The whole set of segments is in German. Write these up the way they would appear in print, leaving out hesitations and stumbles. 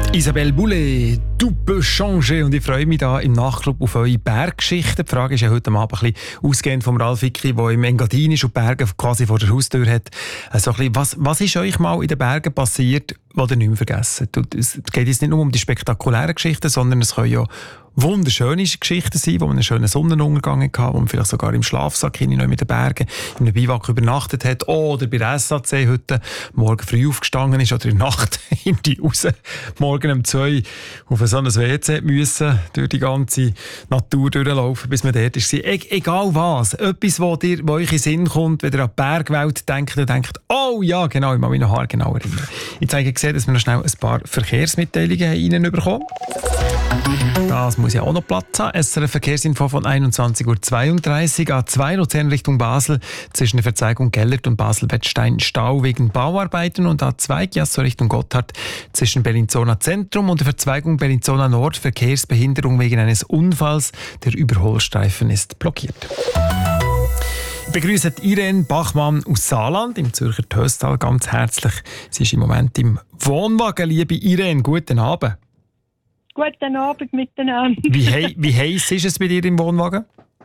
Isabelle Boulay, «Tu peux changer». Und ich freue mich da im Nachtclub auf eure Berggeschichten. Die Frage ist ja heute Abend ein bisschen ausgehend vom Ralf Hicki, der im Engadin ist und die Berge quasi vor der Haustür hat. Also ein bisschen, was ist euch mal in den Bergen passiert, was ihr nicht mehr vergessen? Es geht jetzt nicht nur um die spektakulären Geschichten, sondern es können ja wunderschöne Geschichten sein, wo man einen schönen Sonnenuntergang hatte, wo man vielleicht sogar im Schlafsack hinein mit den Bergen in einem Biwak übernachtet hat oder bei der SAC heute morgen früh aufgestanden ist oder in der Nacht hinten raus morgen um 2 auf so ein WC müssen, durch die ganze Natur durchlaufen, bis man dort ist. Egal was, etwas, wo euch in den Sinn kommt, wenn ihr an die Bergwelt denkt und denkt, oh ja, genau, ich muss mich noch haargenau erinnern. Jetzt habe ich gesehen, dass wir noch schnell ein paar Verkehrsmitteilungen reinbekommen. Das muss ja auch noch Platz haben. SRF Verkehrsinfo von 21.32 Uhr. A2 Luzern Richtung Basel zwischen der Verzweigung Gellert und Basel-Wettstein Stau wegen Bauarbeiten und A2 Chiasso Richtung Gotthard zwischen Bellinzona Zentrum und der Verzweigung Bellinzona Nord Verkehrsbehinderung wegen eines Unfalls. Der Überholstreifen ist blockiert. Ich begrüße Irene Bachmann aus Saarland im Zürcher Töstal ganz herzlich. Sie ist im Moment im Wohnwagen. Liebe Irene, guten Abend. Guten Abend miteinander. Wie heiß ist es bei dir im Wohnwagen?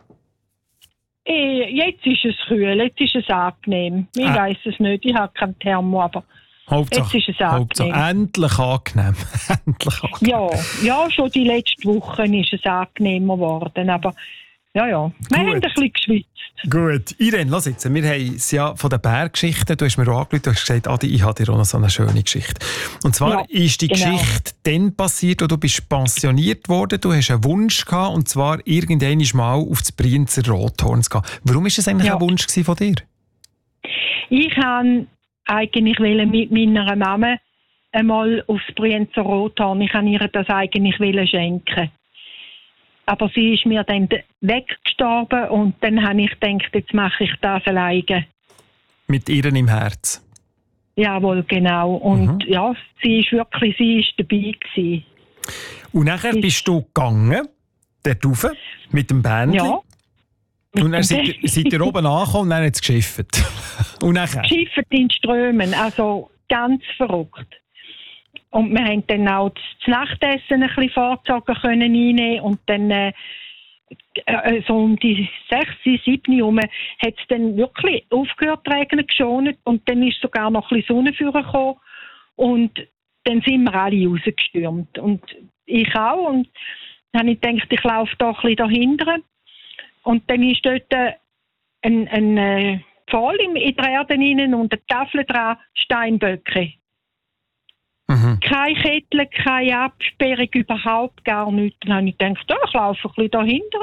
Jetzt ist es kühl, jetzt ist es angenehm. Ich weiss es nicht, ich habe kein Thermo, aber Hauptsache, jetzt ist es angenehm. Endlich angenehm. Endlich angenehm. Ja, schon die letzten Wochen ist es angenehmer geworden, aber ja. Wir haben ein bisschen geschwitzt. Gut. Irene, lass jetzt. Wir haben es ja von den Berggeschichten. Du hast mir auch angerufen, du hast gesagt, Adi, ich habe dir auch noch so eine schöne Geschichte. Und zwar ist die Geschichte dann passiert, als du bist pensioniert worden. Du hast einen Wunsch gehabt, und zwar irgendwann mal auf das Brienzer Rothorn zu gehen. Warum war das eigentlich ein Wunsch von dir? Ich wollte eigentlich mit meiner Mama einmal aufs Brienzer Rothorn. Ich wollte ihr das eigentlich schenken. Aber sie ist mir dann weggestorben und dann habe ich gedacht, jetzt mache ich das alleine. Mit ihr im Herz? Jawohl, genau. Und sie ist dabei gewesen. Und nachher bist du gegangen, dort rauf, mit dem Bändchen. Ja. Und dann seid ihr oben angekommen und dann hat es geschifft. Und nachher? Geschifft in Strömen, also ganz verrückt. Und wir haben dann auch das Nachtessen ein bisschen vorgezogen können reinnehmen und dann so um die 6, 7 herum hat es dann wirklich aufgehört zu regnen, geschont und dann ist sogar noch ein bisschen Sonne vorgekommen und dann sind wir alle rausgestürmt und ich auch und dann habe ich gedacht, ich laufe da ein bisschen dahinter und dann ist dort ein Pfahl in der Erde rein und eine Tafel dran, Steinböcke. Keine Kettel, keine Absperrung, überhaupt gar nichts. Dann habe ich gedacht, ich laufe ein bisschen dahinter.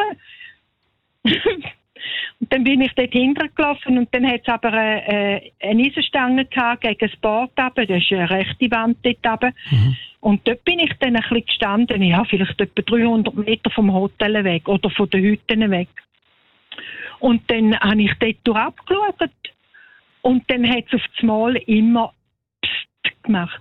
Und dann bin ich dort hintergelaufen und dann hat es aber eine Eisenstange gehabt gegen das Bord runter. Das ist eine rechte Wand dort runter. Und dort bin ich dann ein bisschen gestanden, ja, vielleicht etwa 300 Meter vom Hotel weg oder von den Hütten weg. Und dann habe ich dort durchabgeschaut und dann hat es auf das Mal immer Psst gemacht.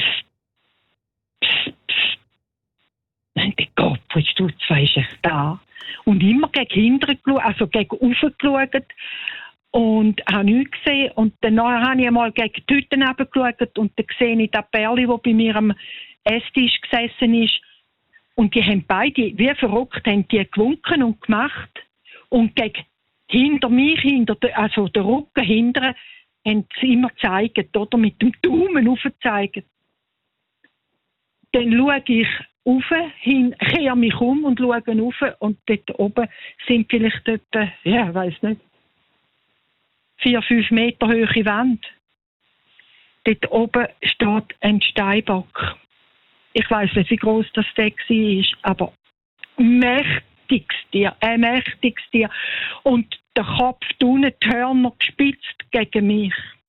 Gott, jetzt du weißt ich da. Und immer gegen hinten geschaut, also gegen rauf geschaut und habe nichts gesehen. Und dann habe ich einmal gegen die Hütten runtergeschaut und dann sehe ich das Pärchen, das bei mir am Esstisch gesessen ist. Und die haben beide, wie verrückt, haben die gewunken und gemacht. Und gegen hinter mich, also den Rücken hinter, haben sie immer gezeigt, oder mit dem Daumen aufgezeigt. Dann schaue ich rauf, kehre mich um und schaue rauf und dort oben sind vielleicht etwa, ja, ich weiss nicht, 4-5 Meter hohe Wand. Dort oben steht ein Steinbock. Ich weiss nicht, wie gross das war, aber mächtiges Tier. Und der Kopf unten, die Hörner gespitzt gegen mich.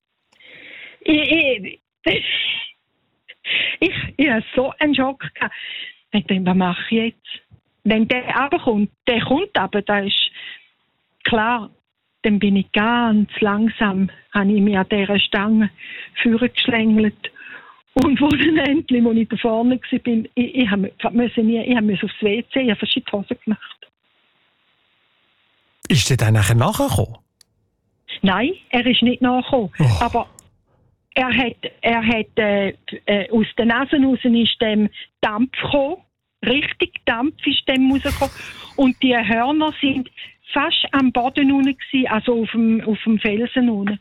Ich hatte so einen Schock gehabt. Ich dachte, was mache ich jetzt? Wenn der runterkommt, aber das ist klar, dann bin ich ganz langsam, habe ich mich an dieser Stange vorgeschlängelt. Und wo dann endlich, als ich da vorne war, ich musste aufs WC, ich habe fast in die Hose gemacht. Ist der dann nachher nachgekommen? Nein, er ist nicht nachgekommen. Aber er hat aus der Nase raus ist dem Dampf gekommen. Richtig Dampf ist dem rausgekommen. Und die Hörner sind fast am Boden unten gewesen, also auf dem Felsen unten.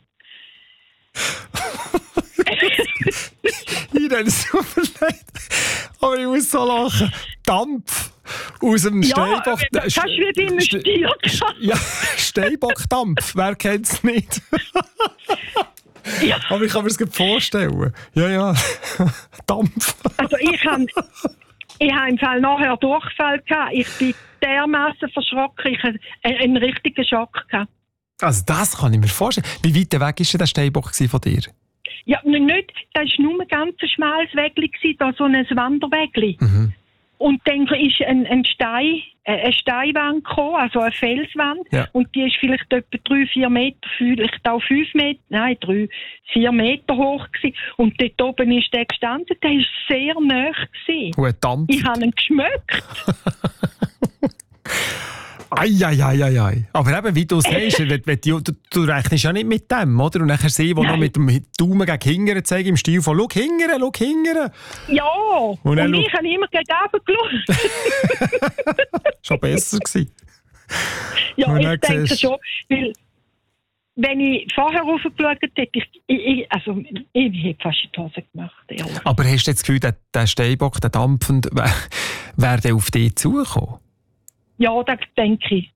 Irene, es tut mir leid, aber ich muss so lachen. Dampf aus dem Steinbock. Ja, fast wie bei einem Stier. Ja, Steinbockdampf, wer kennt es nicht? Ja. Aber ich kann mir das gut vorstellen. Ja, Dampf. Also ich habe im Fall nachher Durchfall gehabt. Ich bin dermaßen verschrocken. Ich hatte einen richtigen Schock gehabt. Also das kann ich mir vorstellen. Wie weit weg war der Steinbock von dir? Ja, nicht. Das war nur ein ganz schmales Wägli, da so ein Wanderwägli. Mhm. Und dann ist eine Steinwand gekommen, also eine Felswand. Ja. Und die ist vielleicht etwa 3-4 Meter, vielleicht auch 5 Meter, nein, 3-4 Meter hoch gewesen. Und dort oben ist der gestanden, der war sehr nahe gewesen. Ich habe ihn geschmeckt. Ei. Aber eben, wie du sagst, du rechnest ja nicht mit dem, oder? Und nachher sehen, wo noch mit dem Daumen gegen Hingern zeigen, im Stil von «Schau hingern!» Ja, und ich habe immer gegen runter geschaut. Schon besser gewesen. Ja, ich denke schon, weil wenn ich vorher raufgeschaut hätte, ich hätte fast die Hose gemacht. Ehrlich. Aber hast du jetzt das Gefühl, der Steinbock, der dampfend, wäre der auf dich zugekommen? Ja, das denke ich.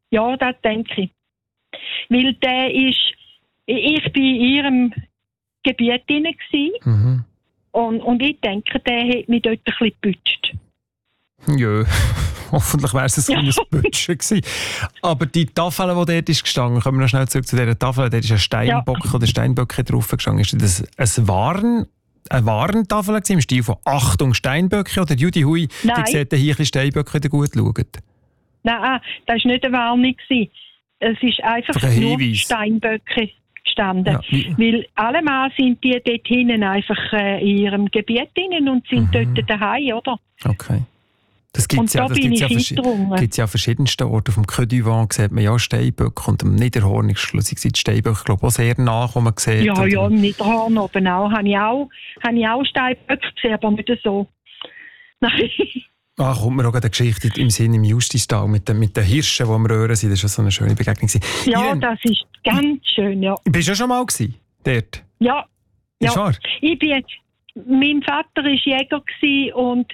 Weil der ist, ich war in ihrem Gebiet drin gewesen, und ich denke, der hat mich dort ein bisschen geputscht. Ja, hoffentlich wäre es ein Putschen gewesen. Aber die Tafel, die dort ist gestanden, kommen wir noch schnell zurück zu dieser Tafel, da ist ein Steinbock oder Steinböcke drauf gestanden. Ist das eine Warentafel im Stil von «Achtung, Steinböcke» oder «Judy Hui, die sieht hier ein Steinböcke gut schauen»? Nein, das war nicht eine Warnung. Es ist einfach nur Steinböcke gestanden. Ja. Weil allemal sind die dort hinten einfach in ihrem Gebiet drin und sind dort daheim, oder? Okay. Das gibt es ja an verschiedensten Orten. Auf dem Côte d'Ivoire sieht man ja Steinböcke und am Niederhorn ist schlussendlich die Steinböcke, glaube ich, auch sehr nah, wo man sieht. Ja, im Niederhorn oben auch. Habe ich auch Steinböcke gesehen, aber nicht so. Nein. Kommt mir auch eine Geschichte im Sinn im Justistal mit den Hirschen, die am Röhren sind. Das war so eine schöne Begegnung. Ja, Irene, das ist ganz schön, ja. Bist du ja schon mal dort? Ja. Ist wahr? Mein Vater war Jäger und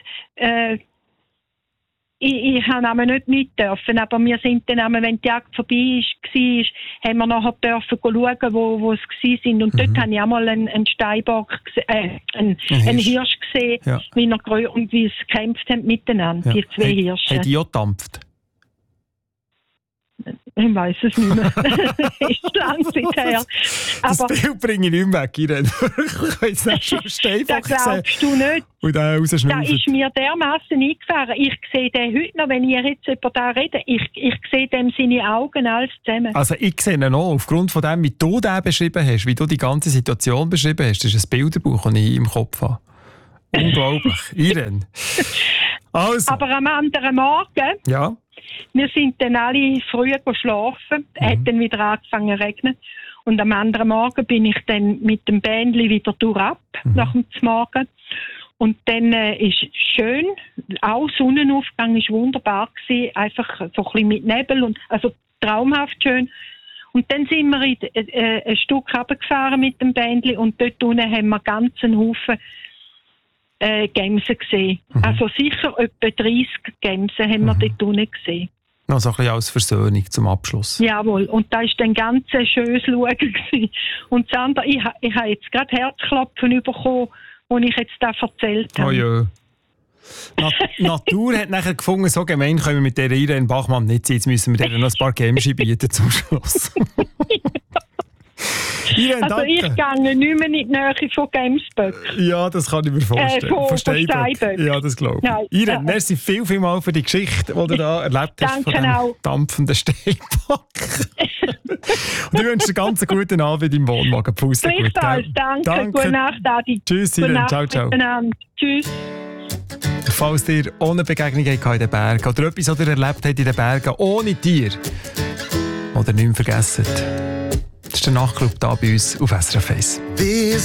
ich habe nicht mit dürfen, aber wir sind dann, wenn die Jagd vorbei war, haben wir nachher dürfen schauen, wo es waren. Und dort habe ich auch mal einen Steinbock, einen Hirsch gesehen, wie sie gekämpft haben miteinander, die zwei Hirsche. Haben die auch gedampft? Ich weiss es nicht mehr. Das ist lange her. Das Bild bringe ich nicht mehr weg, Irene. Ich kann jetzt nicht schon Steinbock sehen. Das glaubst du nicht. Und dann rausschnaufen. Das ist mir dermassen eingefahren. Ich sehe den heute noch, wenn ich jetzt über den rede. Ich sehe dem seine Augen alles zusammen. Also ich sehe ihn auch. Aufgrund von dem, wie du den beschrieben hast, wie du die ganze Situation beschrieben hast, das ist ein Bilderbuch, das ich im Kopf habe. Unglaublich. Irene. Also. Aber am anderen Morgen... Ja. Wir sind dann alle früh schlafen, hat dann wieder angefangen zu regnen. Und am anderen Morgen bin ich dann mit dem Bändli wieder durchab, nach dem Morgen. Und dann ist schön, auch Sonnenaufgang war wunderbar gewesen, einfach so ein bisschen mit Nebel, und, also traumhaft schön. Und dann sind wir ein Stück runtergefahren mit dem Bändli und dort unten haben wir ganz einen Haufen Gämse gesehen. Also sicher etwa 30 Gämse haben wir dort unten gesehen. Noch so ein bisschen als Versöhnung zum Abschluss. Jawohl, und da war dann ganz schönes Schauen gewesen. Und das andere, ich habe jetzt gerade Herzklopfen bekommen, als ich jetzt das erzählt habe. Oh ja. Natur hat nachher gefunden, so gemein können wir mit der Irene Bachmann nicht sein. Jetzt müssen wir dir noch ein paar Gämse bieten zum Schluss. Irene, also danke. Ich gehe nicht mehr in die Nähe von Gemsböcken. Ja, das kann ich mir vorstellen. Von Steinböcken. Ja, das glaube ich. Irene, merci viel mal für die Geschichte, die du da erlebt hast von dem dampfenden Steinbock. Und ich wünsche dir ganz einen guten Abend im Wohnwagen. Gleichfalls, danke. Gute Nacht, Adi. Tschüss, Irene. Ciao, ciao. Tschüss. Falls ihr ohne Begegnung in den Bergen oder etwas, was ihr erlebt habt in den Bergen ohne Tier oder nicht mehr vergessen, das ist der Nachtclub hier bei uns auf SRF 1.